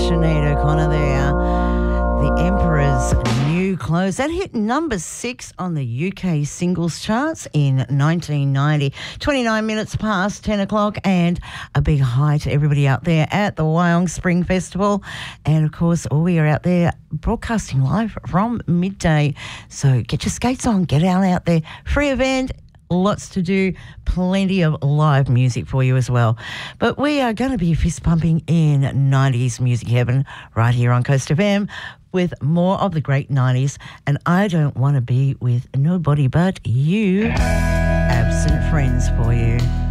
Sinead O'Connor there. The Emperor's New Clothes. That hit number 6 on the UK singles charts in 1990. 29 minutes past 10 o'clock, and a big hi to everybody out there at the Wyong Spring Festival. And, of course, we are out there broadcasting live from midday. So get your skates on, get out there. Free event. Lots to do, plenty of live music for you as well. But we are going to be fist pumping in 90s music heaven right here on Coast FM with more of the great 90s. And I don't want to be with nobody but you. Absent Friends for you.